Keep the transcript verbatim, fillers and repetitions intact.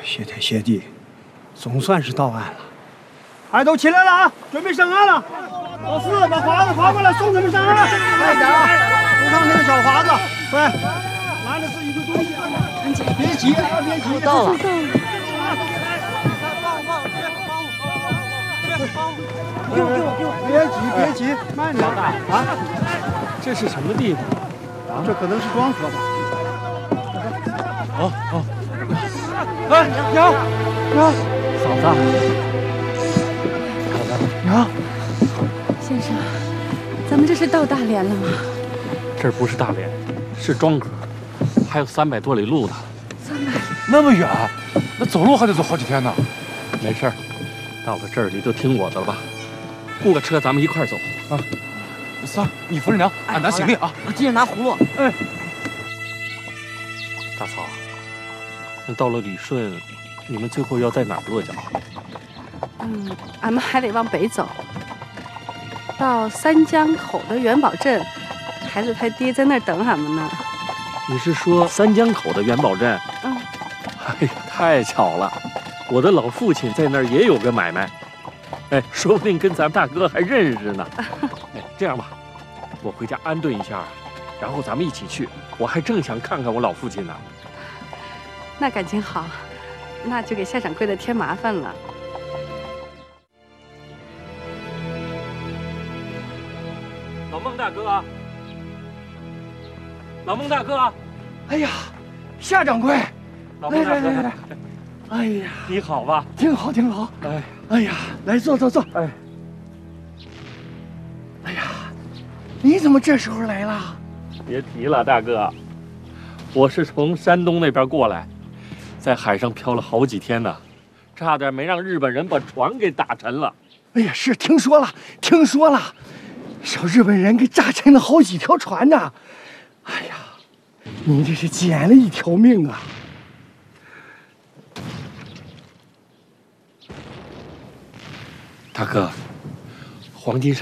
谢天谢地，总算是到岸了。哎，都起来了啊，准备上岸了。老四，把筏子划过来，送他们上岸。快点啊，扶上那个小筏子，快，拿着自己的东西。赶紧，别急啊，别急， 到了。 给我，给我，给我！别急，别急，慢点啊！ 这是什么地方？ 啊，这可能是庄河吧。 哦哦。哎，娘，娘，嫂子，嫂子，娘， 先生，咱们这是到大连了吗？ 这儿不是大连，是庄河，还有三百多里路呢。 三百？ 那么远，那走路还得走好几天呢。 没事儿，到了这儿你就听我的了吧。雇个车，咱们一块儿走啊。 三儿，你扶着娘，俺拿行李啊。 我记着拿葫芦。 哎，大嫂，那到了旅顺，你们最后要在哪儿落脚？ 嗯，俺们还得往北走，到三江口的元宝镇，孩子他爹在那儿等俺们呢。 你是说三江口的元宝镇？ 嗯。 哎呀，太巧了，我的老父亲在那儿也有个买卖。哎，说不定跟咱们大哥还认识呢。哎，这样吧，我回家安顿一下，然后咱们一起去。我还正想看看我老父亲呢。 那感情好，那就给夏掌柜的添麻烦了。 老孟大哥，老孟大哥， 哎呀，夏掌柜， 老孟大哥， 来来来来，哎呀， 你好吧？ 挺好挺好。 哎， 哎呀，来坐坐坐。 哎， 哎呀，你怎么这时候来了？ 别提了，大哥，我是从山东那边过来，在海上漂了好几天呢，差点没让日本人把船给打沉了。 哎呀，是听说了，听说了，说日本人给炸沉了好几条船呢。哎呀，你这是捡了一条命啊！ 大哥，黄金山。